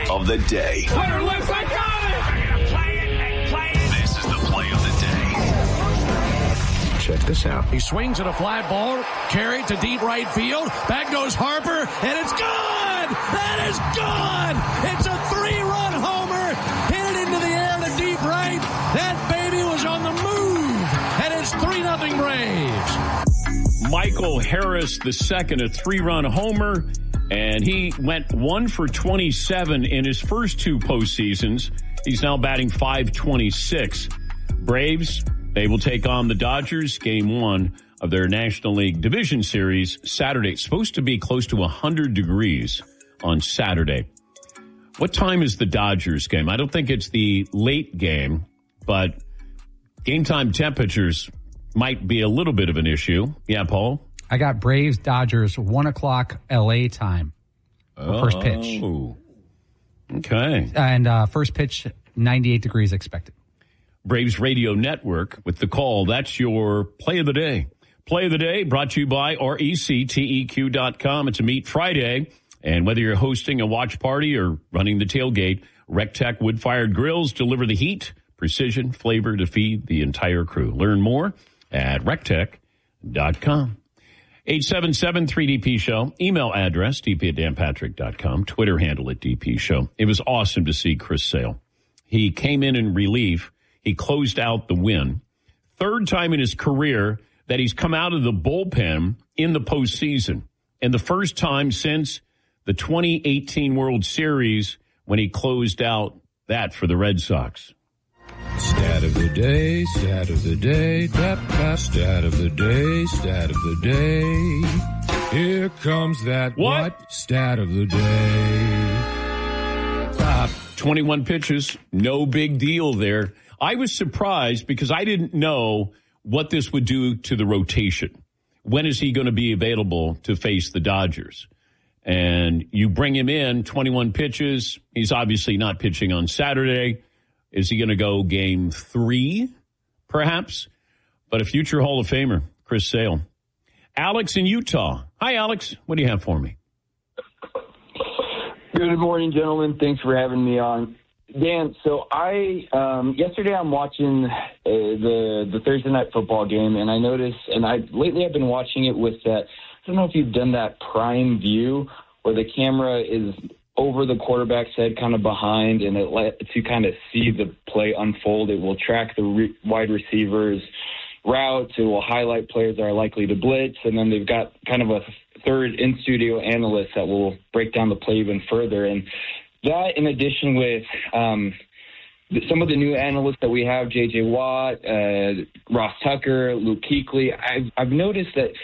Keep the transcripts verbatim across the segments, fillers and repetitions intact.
of the day. Twitter looks like got it. We're going to play it and play it. This is the play of the day. Check this out. He swings at a fly ball, carried to deep right field. Back goes Harper, and it's gone! That is gone! It's a three-run homer. Hit it into the air to deep right. That baby was on the move, and it's three nothing Braves. Michael Harris the second, a three-run homer, and he went one for twenty-seven in his first two postseasons. He's now batting five twenty-six. Braves, they will take on the Dodgers, game one of their National League Division Series Saturday. It's supposed to be close to one hundred degrees on Saturday. What time is the Dodgers game? I don't think it's the late game, but game time temperatures might be a little bit of an issue. Yeah, Paul? I got Braves, Dodgers, one o'clock L A time. Oh, first pitch. Okay. And uh, first pitch, ninety-eight degrees expected. Braves Radio Network with the call. That's your play of the day. Play of the day brought to you by R E C T E Q dot com. It's a Meet Friday. And whether you're hosting a watch party or running the tailgate, RecTech wood-fired grills deliver the heat, precision, flavor to feed the entire crew. Learn more at rec tech dot com. eight seven seven three D P show. Email address, d p at dan patrick dot com. Twitter handle at D P show. It was awesome to see Chris Sale. He came in in relief. He closed out the win. Third time in his career that he's come out of the bullpen in the postseason. And the first time since the twenty eighteen World Series when he closed out that for the Red Sox. Stat of the day, stat of the day, tap, tap, stat of the day, stat of the day. Here comes that what? what? Stat of the day. Uh, twenty-one pitches, no big deal there. I was surprised because I didn't know what this would do to the rotation. When is he going to be available to face the Dodgers? And you bring him in, twenty-one pitches. He's obviously not pitching on Saturday. Is he going to go game three, perhaps? But a future Hall of Famer, Chris Sale. Alex in Utah. Hi, Alex. What do you have for me? Good morning, gentlemen. Thanks for having me on. Dan, so I um, yesterday I'm watching uh, the the Thursday night football game, and I noticed, and I lately I've been watching it with that. I don't know if you've done that prime view where the camera is over the quarterback's head, kind of behind, and it lets you kind of see the play unfold. It will track the re- wide receivers' routes. It will highlight players that are likely to blitz, and then they've got kind of a third in-studio analyst that will break down the play even further. And that, in addition with um, some of the new analysts that we have, J J Watt, uh, Ross Tucker, Luke Kuechly, I've, I've noticed that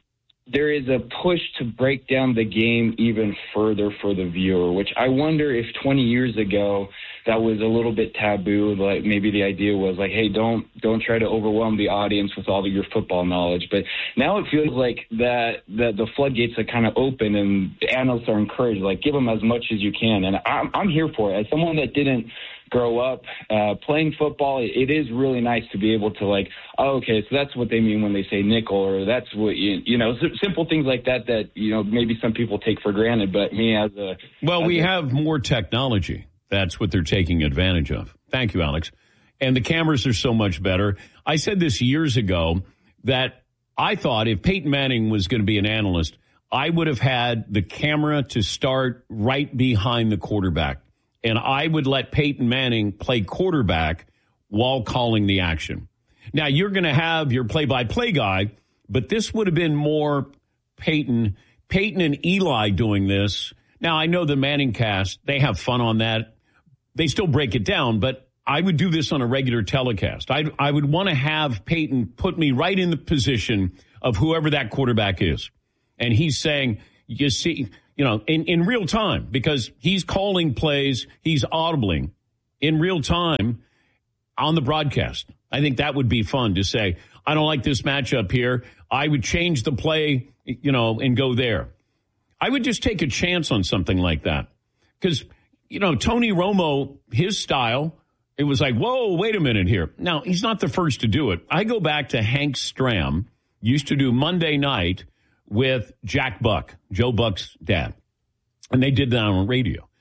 there is a push to break down the game even further for the viewer, which I wonder if twenty years ago that was a little bit taboo. Like maybe the idea was like, hey, don't don't try to overwhelm the audience with all of your football knowledge. But now it feels like that, that the floodgates are kind of open and the analysts are encouraged, like give them as much as you can. And I'm, I'm here for it. As someone that didn't grow up uh, playing football, it is really nice to be able to like, oh, okay, so that's what they mean when they say nickel, or that's what, you, you know, simple things like that that, you know, maybe some people take for granted. But me as a... Well, as we a, have more technology. That's what they're taking advantage of. Thank you, Alex. And the cameras are so much better. I said this years ago that I thought if Peyton Manning was going to be an analyst, I would have had the camera to start right behind the quarterback. And I would let Peyton Manning play quarterback while calling the action. Now, you're going to have your play-by-play guy, but this would have been more Peyton, Peyton and Eli doing this. Now, I know the Manning cast, they have fun on that. They still break it down, but I would do this on a regular telecast. I I would want to have Peyton put me right in the position of whoever that quarterback is. And he's saying, you see... You know, in, in real time, because he's calling plays, he's audibling in real time on the broadcast. I think that would be fun to say, I don't like this matchup here. I would change the play, you know, and go there. I would just take a chance on something like that. Because, you know, Tony Romo, his style, it was like, whoa, wait a minute here. Now, he's not the first to do it. I go back to Hank Stram, used to do Monday night with Jack Buck, Joe Buck's dad. And they did that on radio.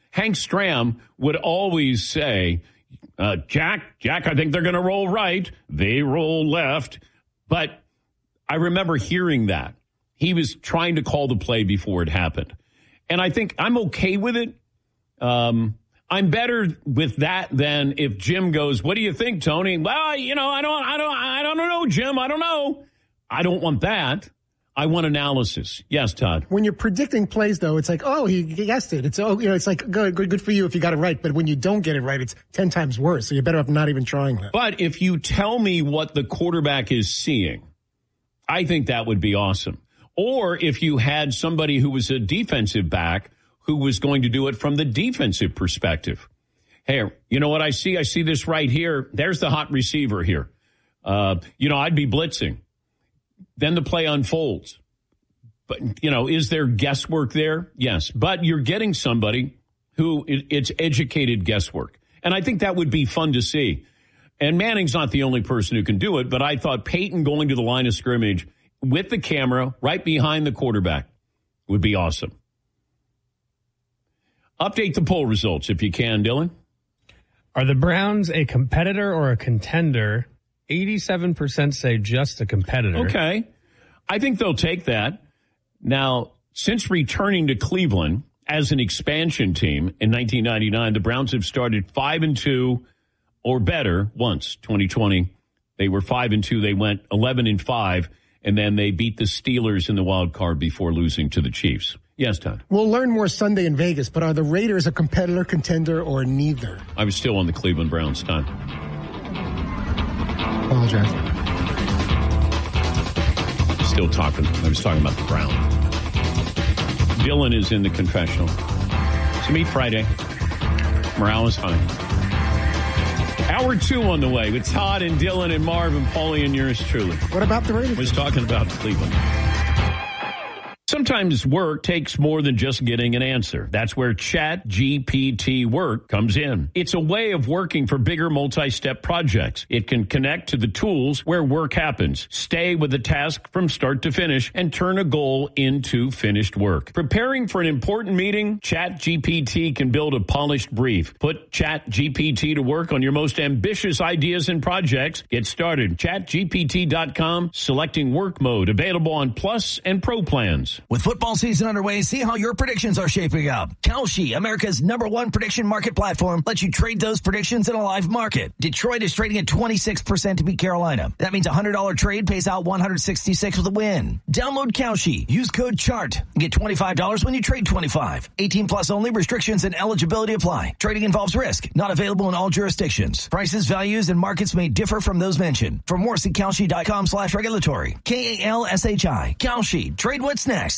Hank Stram would always say, uh, Jack, Jack, I think they're going to roll right. They roll left. But I remember hearing that. He was trying to call the play before it happened. And I think I'm okay with it. Um, I'm better with that than if Jim goes, what do you think, Tony? Well, you know, I don't, I don't, I don't know, Jim. I don't know. I don't want that. I want analysis. Yes, Todd. When you're predicting plays, though, it's like, oh, he guessed it. It's oh, you know, it's like good, good, good for you if you got it right. But when you don't get it right, it's ten times worse. So you're better off not even trying that. But if you tell me what the quarterback is seeing, I think that would be awesome. Or if you had somebody who was a defensive back who was going to do it from the defensive perspective. Hey, you know what I see? I see this right here. There's the hot receiver here. Uh, you know, I'd be blitzing. Then the play unfolds. But, you know, is there guesswork there? Yes. But you're getting somebody who it's educated guesswork. And I think that would be fun to see. And Manning's not the only person who can do it, but I thought Peyton going to the line of scrimmage with the camera right behind the quarterback would be awesome. Update the poll results if you can, Dylan. Are the Browns a competitor or a contender? eighty-seven percent say just a competitor. Okay. I think they'll take that. Now, since returning to Cleveland as an expansion team in nineteen ninety-nine, the Browns have started five and two or better once. twenty twenty, they were five and two. They went eleven and five, and then they beat the Steelers in the wild card before losing to the Chiefs. Yes, Todd. We'll learn more Sunday in Vegas, but are the Raiders a competitor, contender, or neither? I was still on the Cleveland Browns, Todd. Apologize. Still talking. I was talking about the Browns. Dylan is in the confessional. So meet Friday. Morale is high. Hour two on the way with Todd and Dylan and Marv and Paulie and yours truly. What about the Raiders? Was talking about Cleveland. Sometimes work takes more than just getting an answer. That's where Chat G P T Work comes in. It's a way of working for bigger multi-step projects. It can connect to the tools where work happens, stay with the task from start to finish, and turn a goal into finished work. Preparing for an important meeting, Chat G P T can build a polished brief. Put Chat G P T to work on your most ambitious ideas and projects. Get started. chat G P T dot com, selecting work mode, available on Plus and Pro plans. With football season underway, see how your predictions are shaping up. Kalshi, America's number one prediction market platform, lets you trade those predictions in a live market. Detroit is trading at twenty-six percent to beat Carolina. That means a one hundred dollars trade pays out one hundred sixty-six with a win. Download Kalshi. Use code CHART and get twenty-five dollars when you trade twenty-five. eighteen plus only. Restrictions and eligibility apply. Trading involves risk. Not available in all jurisdictions. Prices, values, and markets may differ from those mentioned. For more, see Kalshi dot com slash regulatory. K A L S H I. Kalshi. Trade what's next.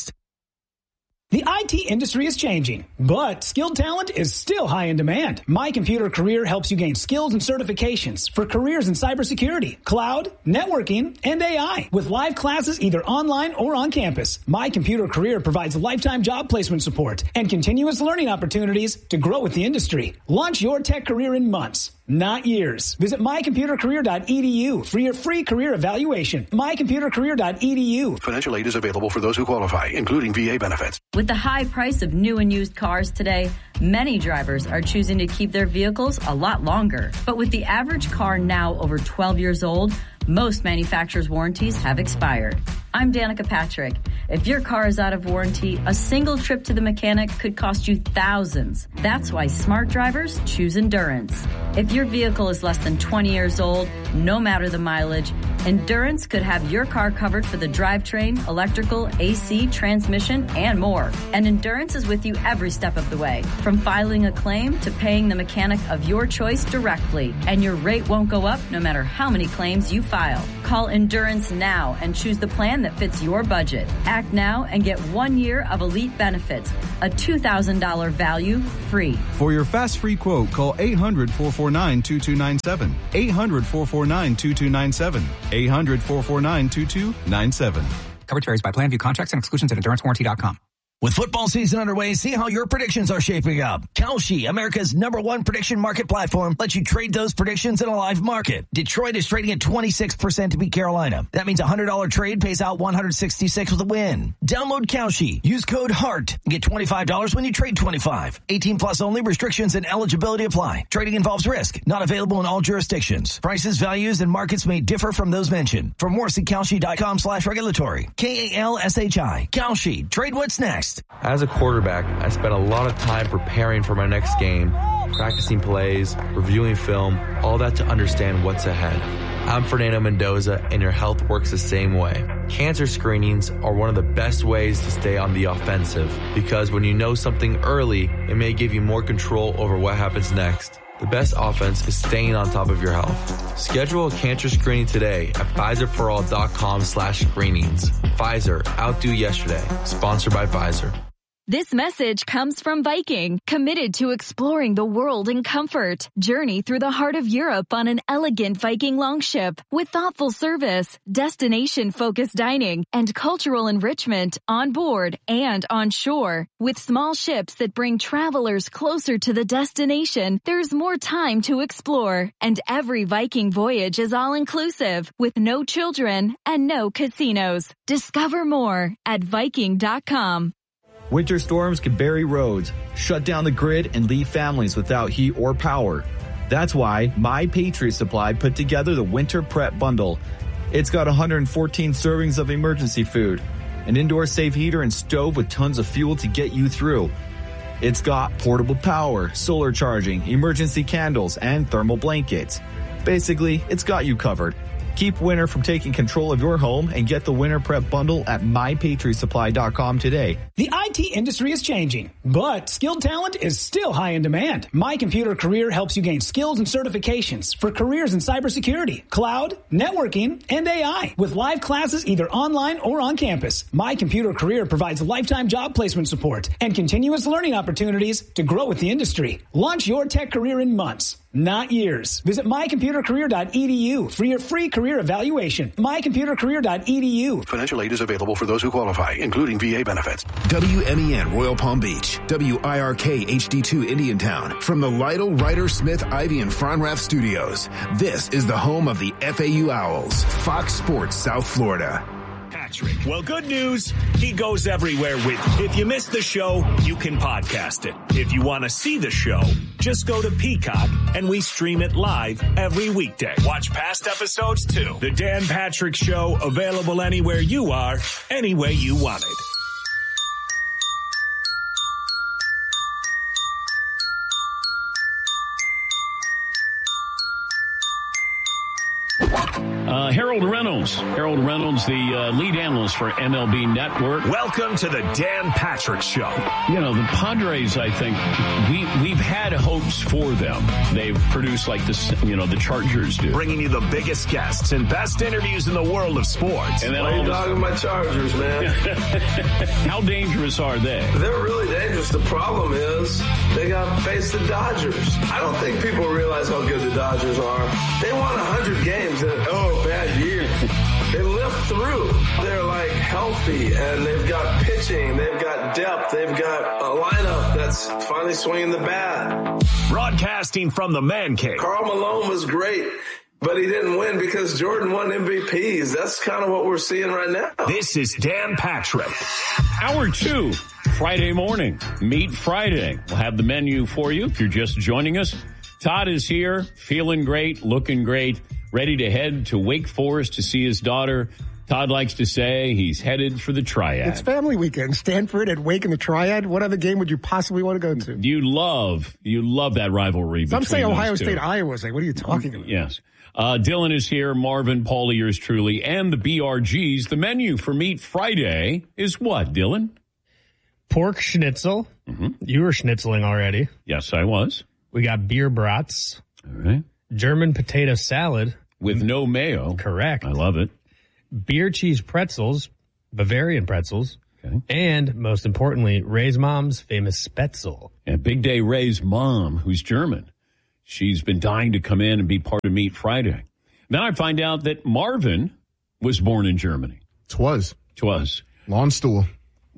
The I T industry is changing, but skilled talent is still high in demand. My Computer Career helps you gain skills and certifications for careers in cybersecurity, cloud, networking, and A I. With live classes either online or on campus, My Computer Career provides lifetime job placement support and continuous learning opportunities to grow with the industry. Launch your tech career in months, not years. Visit my computer career dot e d u for your free career evaluation. my computer career dot e d u. Financial aid is available for those who qualify, including V A benefits. With the high price of new and used cars today, many drivers are choosing to keep their vehicles a lot longer. But with the average car now over twelve years old, most manufacturers' warranties have expired. I'm Danica Patrick. If your car is out of warranty, a single trip to the mechanic could cost you thousands. That's why smart drivers choose Endurance. If your vehicle is less than twenty years old, no matter the mileage, Endurance could have your car covered for the drivetrain, electrical, A C, transmission, and more. And Endurance is with you every step of the way, from filing a claim to paying the mechanic of your choice directly. And your rate won't go up no matter how many claims you file. Call Endurance now and choose the plan that fits your budget. Act now and get one year of elite benefits, a two thousand dollars value free. For your fast free quote, call eight hundred, four four nine, two two nine seven. eight hundred, four four nine, two two nine seven. eight hundred, four four nine, two two nine seven. Coverage varies by plan. View contracts and exclusions at endurance warranty dot com. With football season underway, see how your predictions are shaping up. Kalshi, America's number one prediction market platform, lets you trade those predictions in a live market. Detroit is trading at twenty-six percent to beat Carolina. That means a one hundred dollars trade pays out one hundred sixty-six with a win. Download Kalshi. Use code HEART. Get twenty-five dollars when you trade twenty-five. eighteen plus only. Restrictions and eligibility apply. Trading involves risk. Not available in all jurisdictions. Prices, values, and markets may differ from those mentioned. For more, see Kalshi.com slash regulatory. K A L S H I. Kalshi. Trade what's next. As a quarterback, I spent a lot of time preparing for my next game, practicing plays, reviewing film, all that to understand what's ahead. I'm Fernando Mendoza, and your health works the same way. Cancer screenings are one of the best ways to stay on the offensive, because when you know something early, it may give you more control over what happens next. The best offense is staying on top of your health. Schedule a cancer screening today at Pfizerforall.com slash screenings. Pfizer, outdo yesterday. Sponsored by Pfizer. This message comes from Viking, committed to exploring the world in comfort. Journey through the heart of Europe on an elegant Viking longship with thoughtful service, destination-focused dining, and cultural enrichment on board and on shore. With small ships that bring travelers closer to the destination, there's more time to explore. And every Viking voyage is all-inclusive, with no children and no casinos. Discover more at Viking dot com. Winter storms can bury roads, shut down the grid, and leave families without heat or power. That's why My Patriot Supply put together the Winter Prep Bundle. It's got one hundred fourteen servings of emergency food, an indoor safe heater and stove with tons of fuel to get you through. It's got portable power, solar charging, emergency candles, and thermal blankets. Basically, it's got you covered. Keep winter from taking control of your home and get the Winter Prep Bundle at My Patriot Supply dot com today. The I T industry is changing, but skilled talent is still high in demand. My Computer Career helps you gain skills and certifications for careers in cybersecurity, cloud, networking, and A I. With live classes either online or on campus, My Computer Career provides lifetime job placement support and continuous learning opportunities to grow with the industry. Launch your tech career in months, not years. Visit my computer career dot e d u for your free career evaluation. my computer career dot e d u. Financial aid is available for those who qualify, including V A benefits. W M E N Royal Palm Beach, W I R K H D two Indiantown. From the Lytle, Ryder, Smith, Ivy, and Fronrath studios, this is the home of the F A U Owls, Fox Sports South Florida. Patrick. Well, good news. He goes everywhere with you. If you missed the show, you can podcast it. If you want to see the show, just go to Peacock and we stream it live every weekday. Watch past episodes too. The Dan Patrick Show, available anywhere you are, any way you want it. Uh, Harold Reynolds. Harold Reynolds, the uh, lead analyst for M L B Network. Welcome to the Dan Patrick Show. You know, the Padres, I think, we, we've had hopes for them. They've produced like the, you know, the Chargers do. Bringing you the biggest guests and best interviews in the world of sports. And then Why are you dogging my Chargers, man? How dangerous are they? They're really dangerous. The problem is they got to face the Dodgers. I don't think people realize how good the Dodgers are. They won one hundred games and, oh, bad year. They lived through. They're like healthy and they've got pitching. They've got depth. They've got a lineup that's finally swinging the bat. Broadcasting from the man cave. Karl Malone was great, but he didn't win because Jordan won M V Ps. That's kind of what we're seeing right now. This is Dan Patrick. Hour two, Friday morning. Meet Friday. We'll have the menu for you if you're just joining us. Todd is here, feeling great, looking great, ready to head to Wake Forest to see his daughter. Todd likes to say he's headed for the Triad. It's family weekend. Stanford and Wake in the Triad. What other game would you possibly want to go to? You love, you love that rivalry. Some say Ohio two. State, Iowa. Like, what are you talking about? Yes. Uh, Dylan is here, Marvin, Paulie, yours truly, and the B R Gs. The menu for Meet Friday is what, Dylan? Pork schnitzel. Mm-hmm. You were schnitzeling already. Yes, I was. We got beer brats. All right. German potato salad. With no mayo. Correct. I love it. Beer cheese pretzels, Bavarian pretzels. Okay. And most importantly, Ray's mom's famous Spätzle. And Big Day Ray's mom, who's German. She's been dying to come in and be part of Meet Friday. Then I find out that Marvin was born in Germany. Twas. Twas. Lawn stool.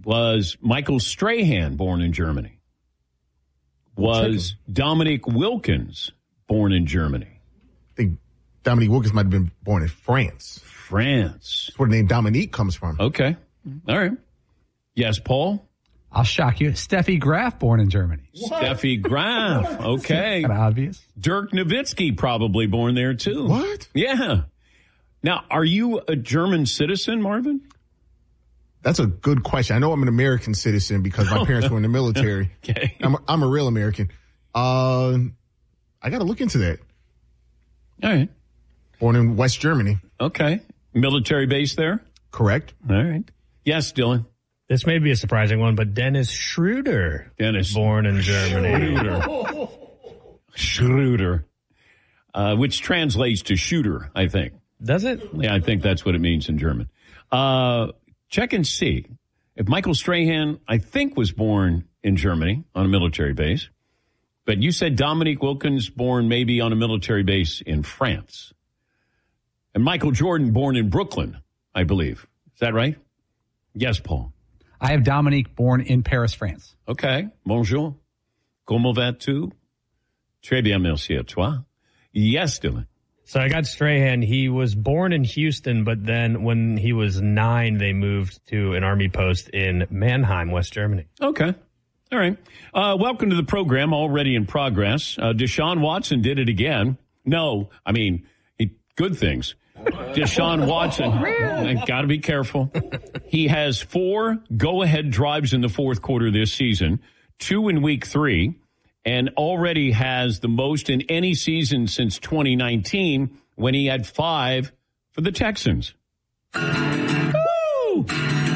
Was Michael Strahan born in Germany? Was Dominique Wilkins born in Germany? I think Dominique Wilkins might have been born in France. France. That's where the name Dominique comes from. Okay. All right. Yes, Paul? I'll shock you. Steffi Graf, born in Germany. What? Steffi Graf. Okay. Kind of obvious. Dirk Nowitzki, probably born there, too. What? Yeah. Now, are you a German citizen, Marvin? That's a good question. I know I'm an American citizen because my parents were in the military. Okay. I'm a, I'm a real American. Uh, I got to look into that. All right. Born in West Germany. Okay. Military base there? Correct. All right. Yes, Dylan. This may be a surprising one, but Dennis Schroeder. Dennis. Born in Germany. Schroeder. Schroeder. Uh, which translates to shooter, I think. Does it? Yeah, I think that's what it means in German. Uh, check and see. If Michael Strahan, I think, was born in Germany on a military base. But you said Dominique Wilkins born maybe on a military base in France. And Michael Jordan born in Brooklyn, I believe. Is that right? Yes, Paul. I have Dominique born in Paris, France. Okay. Bonjour. Comment vas-tu? Très bien, merci à toi. Yes, Dylan. So I got Strahan. He was born in Houston, but then when he was nine, they moved to an army post in Mannheim, West Germany. Okay. All right. Uh, welcome to the program, already in progress. Uh, Deshaun Watson did it again. No, I mean, he, good things. Deshaun Watson, got to be careful. He has four go-ahead drives in the fourth quarter this season, two in week three, and already has the most in any season since twenty nineteen when he had five for the Texans. Woo!